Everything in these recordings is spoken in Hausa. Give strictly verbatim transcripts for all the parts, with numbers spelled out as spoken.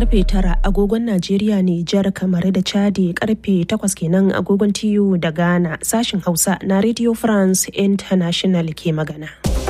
karfe tara agogon Najeriya, Nijar, Kamaru da Chadi, karfe takwas kenan agogon T U da Ghana. Sashin Hausa na Radio France International ke magana.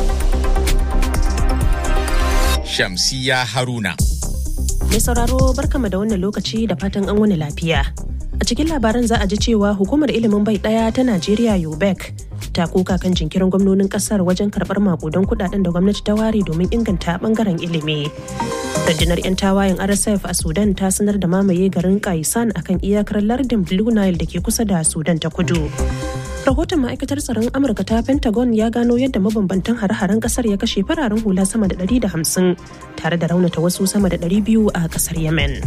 Shamsiya Haruna. Mai sauraro barkama da wannan lokaci da fatan an wani lafiya. A cikin labaran za a ji cewa hukumar ilimin bai daya ta Najeriya U B E C ta koka kan jinkirin gwamnonin kasar wajen karbar makudan kudaden da gwamnati ta ware domin inganta bangaren ilimi. Rundunar 'yan tawayen R S F a Sudan ta sanar da mamaye garin Kaisan akan iyakar lardin Blue Nile da ke kusa da Sudan ta kudu. Rahoton ma'aikatar tsaron Amurka ta Pentagon ya gano yadda mabambantan hare-haren kasar ya kashe fararen hula sama da ɗari da hamsin tare da raunata wasu sama da ɗari biyu a kasar Yemen.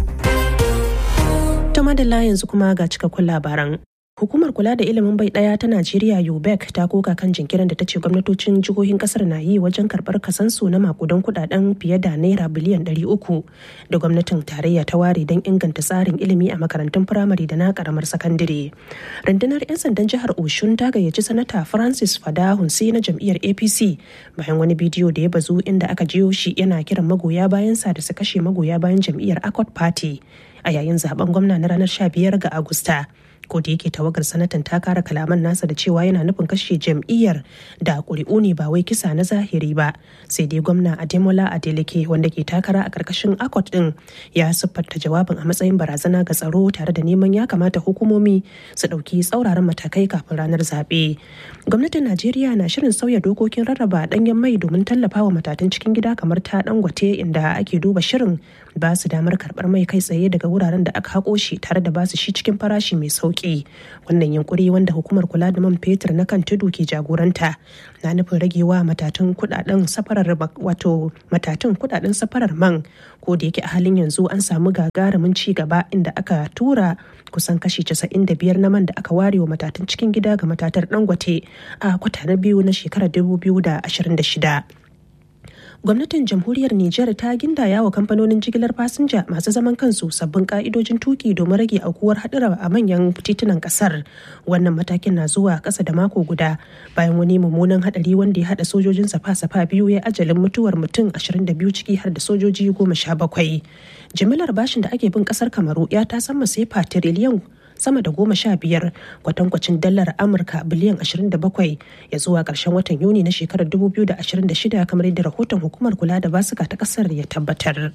Ta madalla yanzu kuma ga cikakkun labaran. Hukumar kula da ilimin bai daya ta Najeriya U B E C ta koka kan jinkirin da ta ce gwamnatocin jihohin kasar na yi wajen karbar kasansu na makudan kudaden fiye da naira biliyan ɗari uku da gwamnatin tarayya ta ware don inganta tsarin ilimi a makarantun firamare da na karamar sakandare. Rundunar 'yan sandan jihar Oshun ta gayyaci sanata Francis Fadahunsi na jam'iyyar A P C bayan wani bidiyo da ya bazu inda aka jiyo shi yana kiran magoya bayansa da su kashe magoya bayan jam'iyyar Accord Party a yayin zaben gwamna na ranar sha biyar ga Agusta. Ko da yake tawagar sanatan ta kara kalaman nasa da cewa yana nufin kashe jam'iyyar da ƙuri'u ne ba wai kisa na zahiri ba, sai dai gwamna Ademola Adeleke wanda ke takara a ƙarƙashin Accord din ya siffanta jawabin a matsayin barazana ga tsaro tare da neman ya kamata hukumomi su ɗauki tsauraran matakai kafin ranar zaɓe. Gwamnatin Najeriya na shirin sauya dokokin rarraba ɗanyen mai domin tallafawa matatun cikin gida kamar ta Dangote, inda ake duba shirin ba su damar karɓar mai kai tsaye daga wuraren da aka haƙo shi tare da ba su shi cikin farashi mai sauƙi. Wannan yunkuri wanda hukumar kula da man fetur na kan tudu ke jagoranta na nufin ragewa matatun kudaden safarar wato matatun kudaden safarar man, ko da yake a halin yanzu an samu gagarumin ci gaba inda aka tura kusan kashi casa'in da biyar na man da aka ware wa matatun cikin gida ga matatar Dangote a kwata na biyu na shekarar dubu biyu da ashirin da shida. Gwamnatin jamhuriyar Nijar ta gindaya wa kamfanonin jigilar fasinja masu zaman kansu sabbin ka'idojin tuki domin rage aukuwar haɗura a manyan titunan ƙasar. Wannan matakin na zuwa ƙasa da mako guda bayan wani mummunan haɗari wanda ya haɗa sojojin safa-safa biyu ya ajalin mutuwar mutum ashirin da biyu ciki har da sojoji goma sha bakwai. Jimilar bashin da ake bin ƙasar Kamaru ya tasamma sefa tiriliyan sama da goma sha biyar kwatankwacin dalar Amurka biliyan ashirin da bakwai ya zuwa ƙarshen watan Yuni na shekarar dubu biyu da ashirin da shida kamar yadda rahoton hukumar kula da basuka ta ƙasar ya tabbatar.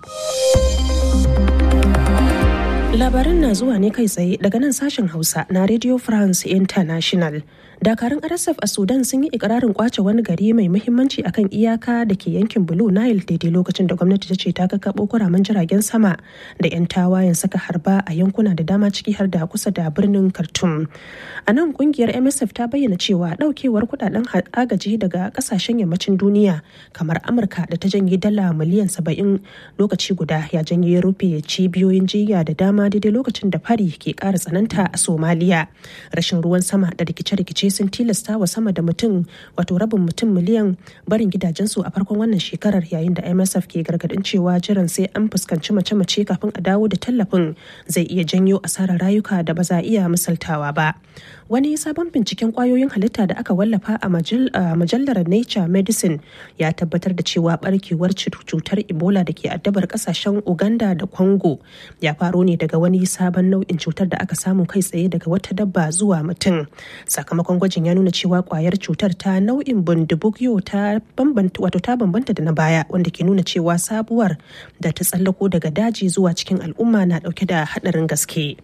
Labaran na zuwa ne kai tsaye daga nan sashen Hausa na Radio France International. Dakarun R S F a Sudan sun yi ikirarin kwace wani gari mai muhimmanci akan iyaka da ke yankin Blue Nile daidai lokacin da gwamnati ta ce ta kakkaɓo kuramen jiragen sama da 'yan tawayen saka harba a yankuna da dama ciki har da kusa da birnin Khartoum. A nan kungiyar M S F ta bayyana cewa daukewar kudaden agaji daga kasashen yammacin duniya kamar Amurka da ta janye dala miliyan saba'in lokaci guda ya janye rufe cibiyoyin jiya da dama daidai lokacin da fari ke ƙara tsananta a Somaliya. Rashin ruwan sama da rikice-rikice sun tilasta wa sama da mutum wato rabin mutum miliyan barin gidajensu a farkon wannan shekarar, yayin da M S F ke gargadin cewa jiran sai an fuskanci mace-mace kafin a dawo da tallafin zai iya janyo asarar rayuka da ba za a iya misaltawa ba. Wani sabon binciken kwayoyin halitta da aka wallafa a majallar Nature Medicine ya tabbatar da cewa barkewar cutar Ebola da ke addabar kasashen Uganda da Congo ya faro ne daga wani sabon nau'in cutar da aka samu kai tsaye daga wata dabba zuwa mutum. Sakamakon gwajin ya nuna cewa kwayar cutar ta nau'in bundibugyo ta bambanta wato ta bambanta da na baya, wanda ke nuna cewa sabuwar da ta tsallako daga daji zuwa cikin al'umma na dauke da hadarin gaske.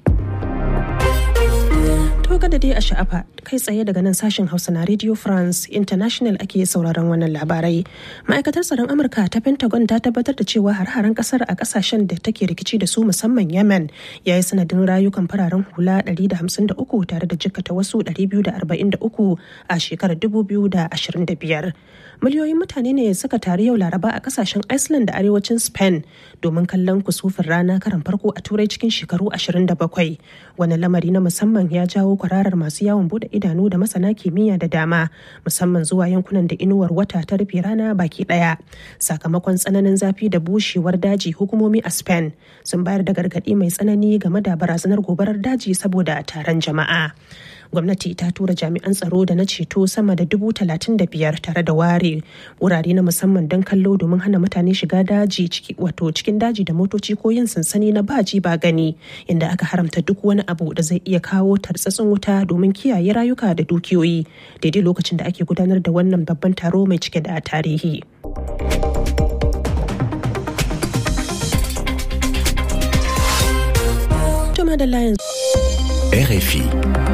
To kada dai a sha'afa, kai tsaye daga nan sashen Hausa na Radio France International ake sauraron wannan labarai. Ma'aikatar tsaron Amurka ta Pentagon ta tabbatar da cewa har-haren kasar a kasashen da take rikici da su musamman Yemen ya yi sanadin rayukan fararen hula ɗari da hamsin da uku tare da jikkata wasu ɗari biyu da arba'in da uku a shekarar dubu biyu da ashirin da biyar. Miliyoyin mutane ne suka taru yau Laraba a kasashen Iceland da arewacin Spain domin kallon kusufin rana karan farko a Turai cikin shekaru ashirin da bakwai. Wani lamari na musamman ya jawo kwararar masu yawon bude idanu da masana kimiyya da dama, musamman zuwa yankunan da inuwar wata ta rufe rana baki daya. Sakamakon tsananin zafi da bushewar daji, hukumomi a Spain sun bayar da gargadi mai tsanani game da barazanar gobarar daji saboda taron jama'a. gwamnati ta tura jami'an tsaro da na ceto sama da dubu talatin da biyar tare da ware wurare na musamman don kallo domin hana mutane shiga daji ciki wato cikin daji da motoci ko yin sansani na baji ba gani, inda aka haramta duk wani abu da zai iya kawo tartsatsin wuta domin kiyaye rayuka da dukiyoyi daidai lokacin da ake gudanar da wannan babban taro mai cike da tarihi. R F I.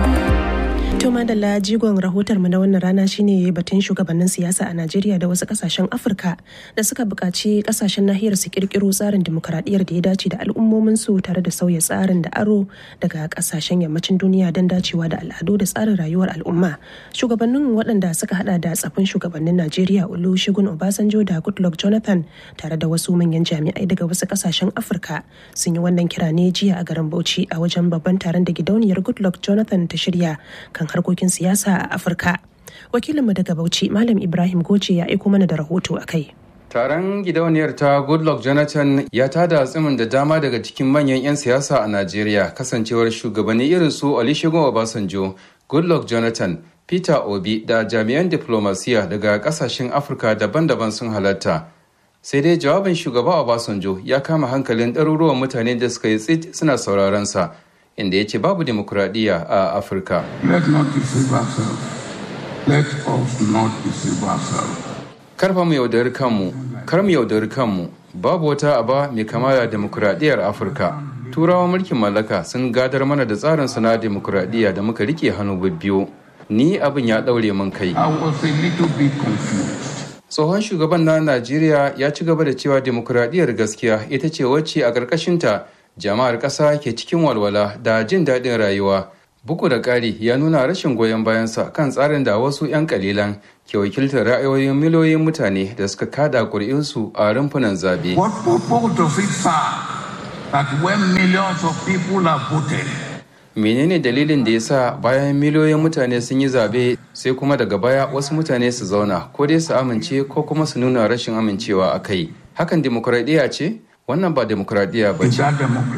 To madalla, jigon rahotar mu na wannan rana shine batun shugabannin siyasa a Najeriya da wasu kasashen Afirka da suka buƙaci kasashen nahiyar su kirkiro tsarin dimokuraɗiyyar da ya dace da al'ummomin su tare da sauya tsarin da aro daga kasashen yammacin duniya don dacewa da al'adu da tsarin rayuwar al'umma. Shugabannin waɗanda suka hada da tsafin shugabannin Najeriya Olusegun Obasanjo da Goodluck Jonathan tare da wasu manyan jami'ai daga wasu kasashen Afirka sun yi wannan kira ne jiya a garin Bauchi a wajen babban taron da gidauniyar Goodluck Jonathan ta shirya kan harkokin siyasa a Afirka. Wakilinmu daga Bauchi, Malam Ibrahim Goce ya aiko mana da rahoto a kai. Taron gidauniyar ta Goodluck Jonathan ya tada tsimin da dama daga cikin manyan 'yan siyasa a Najeriya, kasancewar shugabanni irin su Olusegun Obasanjo, Goodluck Jonathan, Peter Obi da jami'an diplomasiya daga kasashen Afirka daban-daban sun halatta. Sai dai jawabin shugaba Obasanjo ya kama hankalin ɗaruruwan mutane da suka yi tsit suna sauraron sa, inda ya ce babu demokuraɗiyya a Afirka. Let not deceive ourselves. Let us not deceive ourselves. Karfa mu yaudari kanmu, kar mu yaudari kanmu, babu wata aba mai kama da demokuraɗiyyar Afirka. Turawan mulkin mallaka sun gadar mana da tsarin su na demokuraɗiyya da muka rike hannu bibbiyu. Ni abin ya ɗaure min kai. I was a little bit confused. Tsohon shugaban na Najeriya ya ci gaba da cewa demokuraɗiyyar gaskiya ita ce wacce a ƙarƙashinta jama'ar ƙasa ke cikin walwala da jin daɗin rayuwa. Bugu da ƙari ya nuna rashin goyon bayansa kan tsarin da wasu 'yan ƙalilan ke wakiltar ra'ayoyin miliyoyin mutane da suka kada ƙuri'unsu a rumfunan zaɓe. What purpose does it serve that when millions of people have voted? Menene dalilin da ya sa bayan miliyoyin mutane sun yi zaɓe sai kuma daga baya wasu mutane su zauna ko dai su amince ko kuma su nuna rashin amincewa a kai? Hakan demokuraɗiyya ce? Wannan ba demokuraɗiyya ba ce.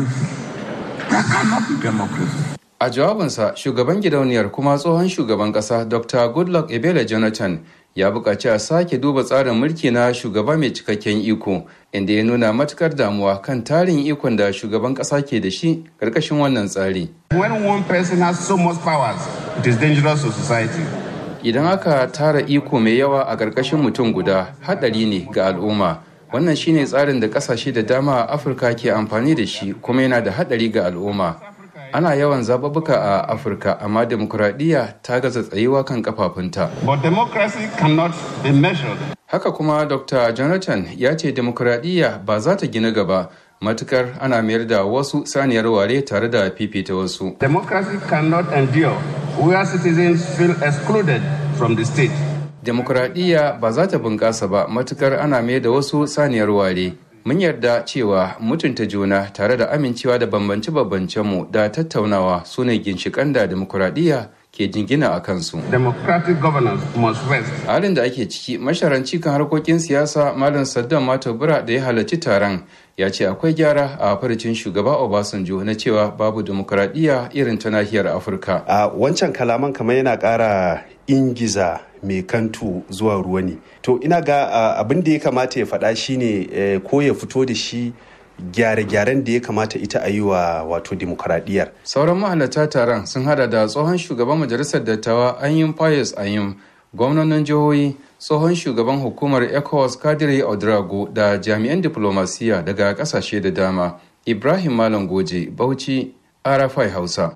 A jawabinsa, shugaban gidauniyar kuma tsohon shugaban ƙasa Doctor Goodluck Ebele Jonathan ya buƙaci a sake duba tsarin mulki na shugaba mai cikakken iko, inda ya nuna matukar damuwa kan tarin ikon da shugaban ƙasa ke da shi ƙarƙashin wannan tsari. When one person has so much powers, it is dangerous to society. Idan aka tara iko mai yawa a ƙarƙashin mutum guda, haɗari ne ga al'umma. Wannan shine tsarin da ƙasashe da dama a Afirka ke amfani da shi kuma yana da haɗari ga al'umma. Ana yawan zababuka a Afirka, amma demokuraɗiyya ta gaza tsayuwa kan kafafunta. But democracy cannot be measured. Haka kuma Doctor Jonathan ya ce demokuraɗiyya ba za ta gina gaba matukar ana mayar da wasu saniyar ware tare da fifita wasu. Democracy cannot endure where citizens feel excluded from the state. Demokuraɗiyya ba za ta bunƙasa ba matukar ana mayar da wasu saniyar ware. Mun yarda cewa mutunta juna tare da amincewa da bambance-bambancenmu da tattaunawa su ne ginshiƙan da demokuraɗiyya ke jingina a kansu. Democratic governance must rest. Halin da ake ciki, masharanci kan harkokin siyasa Malam Saddam Matobura da ya halarci taron ya ce akwai gyara a farcin shugaba Obasanjo na cewa babu demokuraɗiyya irin ta nahiyar Afirka. A wancan kalaman kamar yana ƙara ingiza mai kantu zuwa ruwa ne. To ina ga abin da ya kamata ya faɗa shine ko ya fito da shi gyare-gyaren da ya kamata ita a yi wa wato dimokuraɗiyyar. Sauran mahalarta taron sun hada da tsohon shugaban majalisar dattawa Anyim Pius Anyim, gwamnonin jihohi, tsohon shugaban hukumar ECOWAS Kadiri Ouedraogo da jami'an diplomasiya daga kasashe da dama. Ibrahim Malam Goje, Bauchi, R F I Hausa.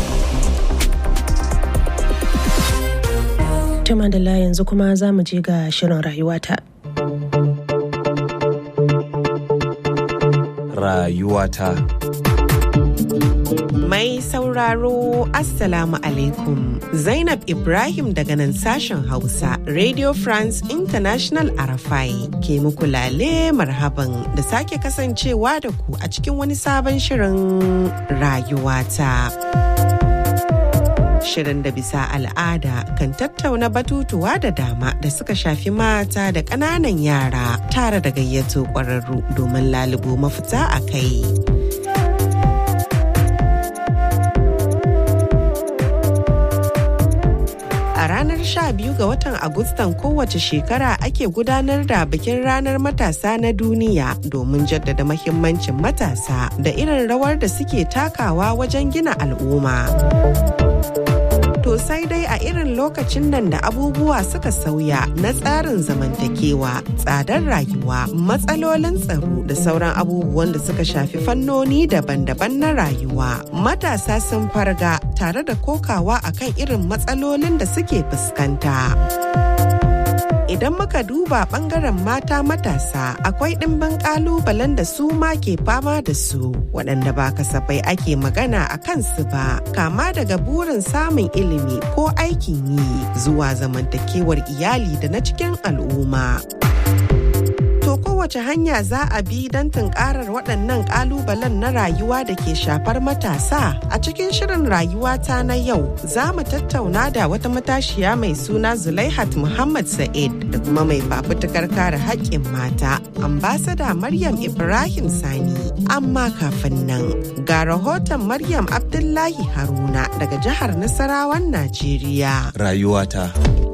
Tuma da yanzu kuma za mu je ga shirin rayuwata. Rayuwata. Mai sauraro Assalamu alaikum. Zainab Ibrahim daga nan sashen Hausa, Radio France International R F I ke muku lale marhaban da sake kasancewa da ku a cikin wani sabon shirin rayuwata. Shirin da bisa al'ada kan tattauna batutuwa da dama da suka shafi mata da ƙananan yara tare da gayyato ƙwararru domin lalubo mafita a kai. ranar sha biyu ga watan Agustan kowace shekara ake gudanar da bikin ranar matasa na duniya domin jaddada mahimmancin matasa da irin rawar da suke takawa wajen gina al'umma. To sai dai a irin lokacin nan da abubuwa suka sauya na tsarin zamantakewa, tsadar rayuwa, matsalolin tsaro da sauran abubuwan da suka shafi fannoni daban-daban na rayuwa. Matasa sun farga tare da kokawa akan irin matsalolin da suke fuskanta. Idan muka duba bangaren mata matasa akwai ɗimbin ƙalubalen da su ma ke fama da su waɗanda ba kasafai ake magana a kansu ba, kama daga burin samun ilimi ko aikin yi zuwa zamantakewar iyali da na cikin al'umma. To kowace hanya za a bi don tunkarar waɗannan ƙalubalen na rayuwa da ke shafar matasa? A cikin shirin rayuwata na yau za mu tattauna da wata matashiya mai suna Zulaihat Muhammad Sa'id da kuma mai fafutukar kare haƙƙin mata, ambasada Maryam Ibrahim Sani. Amma kafin nan ga rahoton Maryam Abdullahi Haruna daga jihar Nasarawan Najeriya. Rayuwata.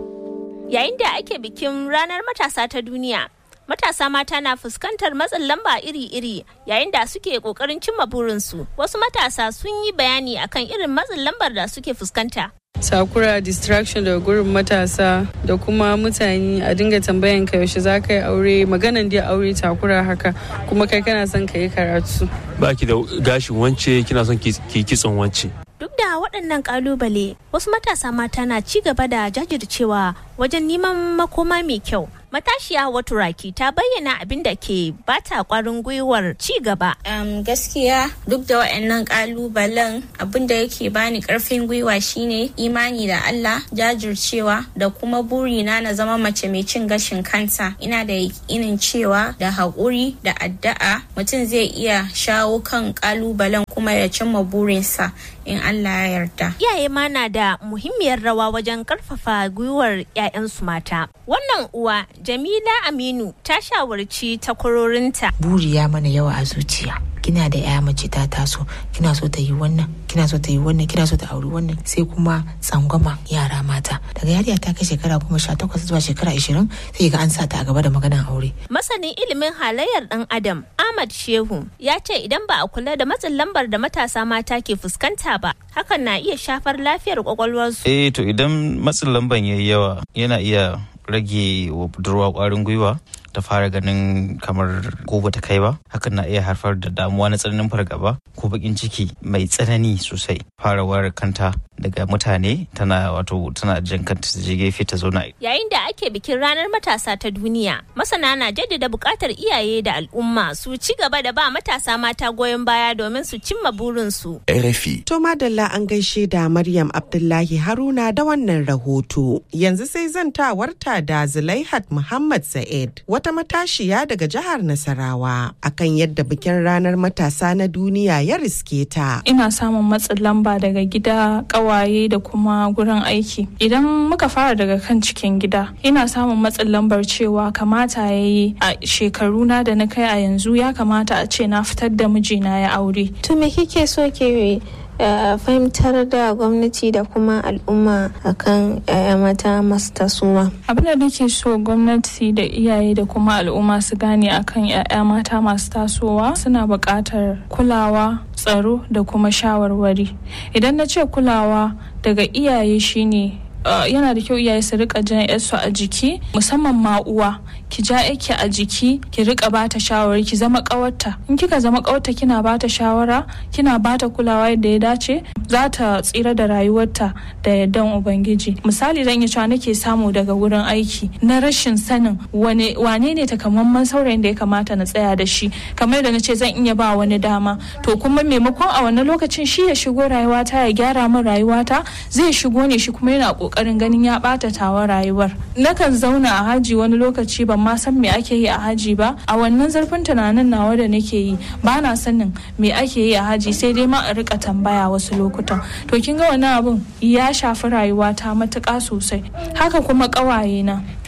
Yayin da ake bikin ranar matasa ta duniya, matasa mata na fuskantar matsin lamba iri-iri yayin da suke kokarin cimma burinsu. Wasu matasa sun yi bayani akan irin matsin lambar da suke fuskanta. Sakura, distraction daga gurin matasa da kuma mutane a dinga tambayan ka yaushe za ka yi aure, maganan dai aure takura haka, kuma kai kana son ka yi karatu. Ba ki da gashin wance, kina son ki kitson wance. Duk da waɗannan ƙalubale, wasu matasa mata na ci gaba da jajircewa wajen neman makoma mai kyau. Matashiya Waturaki ta bayyana abin da ke bata kwarin gwiwar ci gaba. Um, gaskiya duk da waɗannan kalubalen abin da yake bani karfin gwiwa shine imani da Allah, jajircewa da kuma burina na zama mace mai cin gashin kanta. Ina da yakinin cewa da haƙuri da addu'a mutum zai iya shawo kan kalubalen kuma ya cimma burinsa in Allah ya yarda. Iyaye ma na da muhimmiyar rawa wajen karfafa gwiwar 'ya'yansu mata. Wannan uwa Jamila Aminu ta shawarci takwarorinta. Buri ya mana yawa a zuciya. Kina da ya mace ta taso, kina so ta yi wannan, kina so ta yi wannan, kina so ta auri wannan, sai kuma tsangwama yara mata. Daga yariya ta kai shekara goma sha takwas zuwa shekara ashirin sai ga an sa ta a gaba da maganan aure. Masanin ilimin halayyar ɗan Adam Ahmad Shehu ya ce idan ba a kula da matsin lambar da matasa mata ke fuskanta ba, hakan na iya shafar lafiyar kwakwalwarsu. Eh to idan matsin lamban yayi yawa yana iya rage wa budurwa kwarin gwiwa ta fara ganin kamar ko bata kai ba, hakan na iya haifar da damuwa na tsananin fargaba ko bakin ciki mai tsanani sosai, fara ware kanta daga mutane, tana wato tana jan kanta ta je gefe ta zauna. Yayin da ake bikin ranar matasa ta duniya, masana na jaddada buƙatar iyaye da al'umma su ci gaba da ba matasa mata goyon baya domin su cimma burinsu. R F I. To madalla an gaishe da Maryam Abdullahi Haruna da wannan rahoto. Yanzu sai zantawarta da Zulaihat Muhammad Sa'id, wata matashiya daga jihar Nasarawa, akan yadda bikin ranar matasa na duniya ya riske ta. Ina samun matsin lamba daga gida, kawaye da kuma gurin aiki. Idan muka fara daga kan cikin gida, ina samun matsin lambar cewa kamata ya yi a shekaruna da na kai a yanzu ya kamata a ce na fitar da mijina ya aure. To me kike so ke Uh, fahimtar da gwamnati da kuma al'umma akan yaya mata masu tasowa? Abin da nake so gwamnati da iyaye da kuma al'umma su gane akan yaya mata masu tasowa, suna buƙatar kulawa, tsaro da kuma shawarwari. Idan na ce kulawa daga iyaye shine Uh, yana da kyau iyaye su rika jan yarsu a jiki, musamman ma uwa, ki ja yake a jiki, ki rika bata shawara, ki zama kawarta. In kika zama kawarta kina bata shawara, kina bata kulawa yadda ya dace, za ta tsira da rayuwarta da yardan ubangiji. Misali zan yi cewa nake samu daga wurin aiki na rashin sanin wane wane ne takamaiman saurayin da ya kamata na tsaya da shi, kamar da nace zan iya ba wani dama, to kuma maimakon a wannan lokacin shi ya shigo rayuwata ya gyara min rayuwata, zai shigo ne shi kuma yana kokarin ganin ya bata tawa rayuwar. Nakan zauna a haji wani lokaci ban ma san me ake yi a haji ba, a wannan zarfin tunanin nawa da nake yi ba na sanin me ake yi a haji, sai dai ma a rika tambaya wasu lokutan. To kin ga wannan abun ya shafi rayuwata matuƙa sosai. Haka kuma ƙawaye na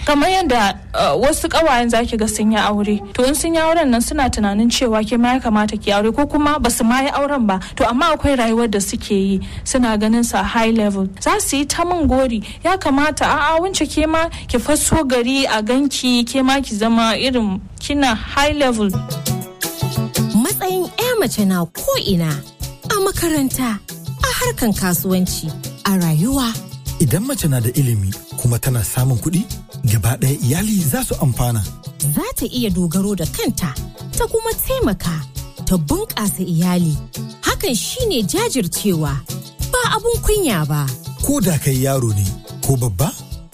kamar yadda uh, wasu kawayen zaki ga sun yi aure, to in sun yi auren nan suna tunanin cewa ke ma ya kamata ki aure, ko kuma ba su ma yi auren ba, to amma akwai rayuwar da suke yi suna ganin sa high level, za su yi ta min gori, ya kamata a'a wance ke ma ki faso gari a ganki, ke ma ki zama irin kina high level. Matsayin 'ya mace na ko'ina, a makaranta, a harkan kasuwanci, a rayuwa. Idan mace na da ilimi kuma tana samun kuɗi, gaba ɗaya iyali za su amfana. Za ta iya dogaro da kanta, ta kuma taimaka, ta bunƙasa iyali. Hakan shine jajircewa, ba abun kunya ba. Ko da kai yaro ne ko babba,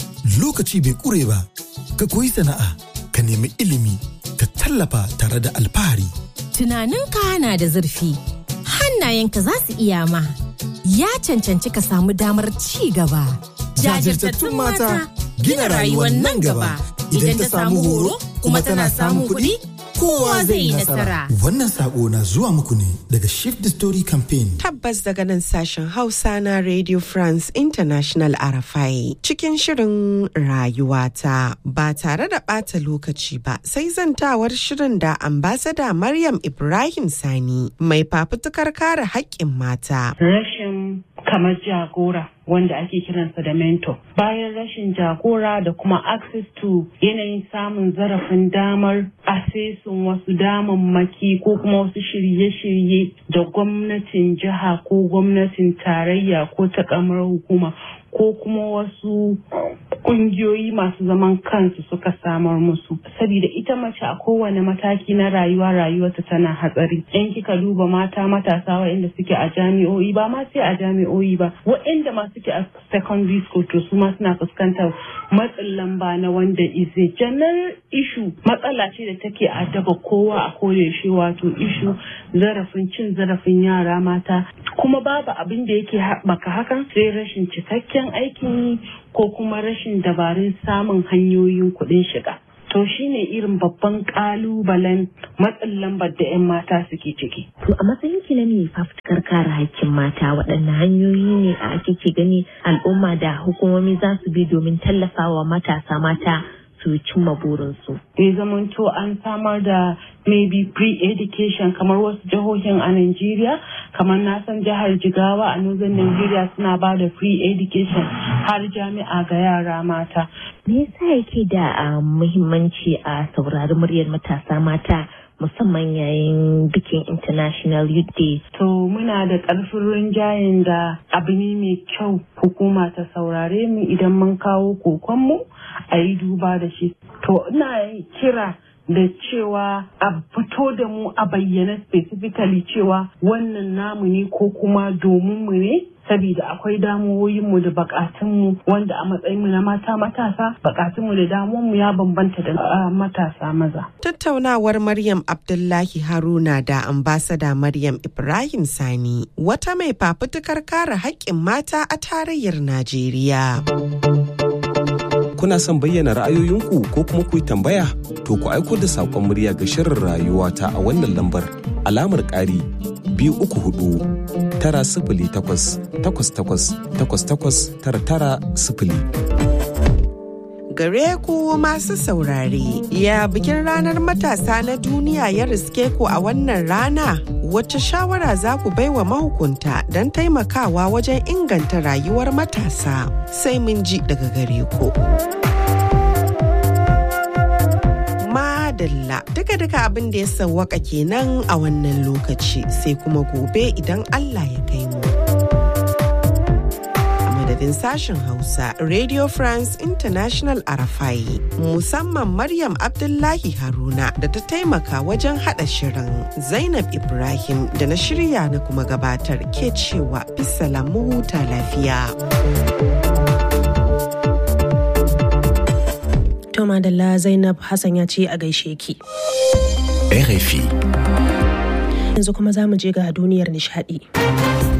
lokaci bai ƙure ba, ka koyi sana'a, ka nemi ilimi, ka tallafa tare da alfahari. Tunaninka na da zurfi, hannayenka za su iya ma. Ya cancanci ka samu damar ci gaba. Jajirtattun mata gina rayuwar nan gaba. Idan ta samu horo kuma tana samun kuɗi, kowa zai yi nasara. Wannan sako na zuwa muku ne daga Shift the Story Campaign. Tabbas daga nan sashen Hausa na Radio France International R F I cikin shirin rayuwata ba tare da ɓata lokaci ba, sai zantawar shirin da ambasada Maryam Ibrahim Sani mai fafutukar kare haƙƙin mata. Rashin kamar jagora wanda ake kiransa da mentor. Bayan rashin jagora da kuma access to yanayin samun zarafin damar asesin wasu damammaki ko kuma wasu shirye-shirye da gwamnatin jiha ko gwamnatin tarayya ko ta kamar hukuma ko kuma wasu kungiyoyi masu zaman kansu suka samar musu. Saboda ita mace a kowane mataki na rayuwa rayuwarta tana hatsari. In kika duba mata matasa waɗanda suke a jami'o'i, ba ma sai a jami'o'i ba, waɗanda ma suke a secondary school to su ma suna fuskantar matsin lamba na wanda is a general issue. Matsala ce da take addaba kowa a koyaushe, wato issue zarafin cin zarafin yara mata. Kuma babu abin da yake haɓaka hakan sai rashin cikakken aikin ko kuma rashin dabarun samun hanyoyin kuɗin shiga. To shine irin babban ƙalubalen matsin lambar da 'yan mata suke ciki. To a matsayin ki na mai fafutukar kare haƙƙin mata, waɗanne hanyoyi ne a kike gani al'umma da hukumomi za su bi domin tallafawa matasa mata su cimma burinsu? Ya zamanto an samar da maybe pre-education kamar wasu jihohin a Najeriya, kamar na san jihar Jigawa a Northern Nigeria suna ba da pre-education har jami'a ga yara mata. Me yasa yake da muhimmanci a saurari muryar matasa mata musamman yayin bikin International Youth Day? To muna da ƙarfin rinjayen da abu ne mai kyau hukuma ta saurare mu idan mun kawo kokonmu a yi duba da shi. To ina kira da cewa a fito da mu a bayyana specifically cewa wannan namu ne ko kuma domin mu ne, saboda akwai damuwoyinmu da bukatunmu wanda a matsayinmu na mata matasa bukatunmu da damuwanmu ya bambanta da matasa maza. Tattaunawar Maryam Abdullahi Haruna da ambasada Maryam Ibrahim Sani, wata mai fafutukar kare haƙƙin mata a tarayyar Najeriya. Kuna son bayyana ra'ayoyinku ko kuma ku yi tambaya? To ku aiko da saƙon murya ga shirin rayuwata a wannan lambar alamar ƙari biyu uku hudu tara sifili takwas takwas takwas takwas takwas tara tara sifili. Gare ku masu saurare, ya bikin ranar matasa na duniya ya riske ku a wannan rana? Wacce shawara za ku baiwa mahukunta don taimakawa wajen inganta rayuwar matasa? Sai mun ji daga gare ku. Madalla, duka-duka abin da ya sawwaka kenan a wannan lokaci, sai kuma gobe idan Allah ya kai mu. Madadin sashen Hausa, Radio France International R F I, musamman Maryam Abdullahi Haruna da ta taimaka wajen haɗa shirin. Zainab Ibrahim da na shirya na kuma gabatar ke cewa bisalam mu huta lafiya. To madalla, Zainab Hassan ya ce a gaishe ki. R F I. Yanzu kuma za mu je ga duniyar nishadi.